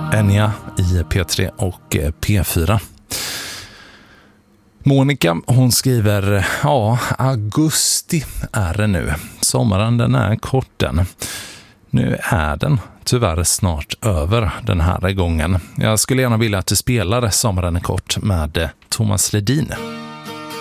Enya i P3 och P4. Monica, hon skriver, augusti är det nu. Sommaren, den är kort den. Nu är den tyvärr snart över den här gången. Jag skulle gärna vilja att du spelar Sommaren är kort med Thomas Ledin.